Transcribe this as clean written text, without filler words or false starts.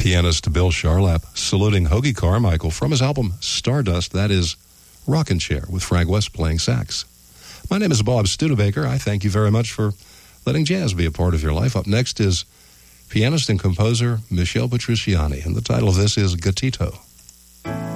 pianist Bill Charlap saluting Hoagy Carmichael from his album Stardust. That is Rockin' Chair with Frank West playing sax. My name is Bob Studebaker. I thank you very much for letting jazz be a part of your life. Up next is pianist and composer Michel Petrucciani, and the title of this is Gatito.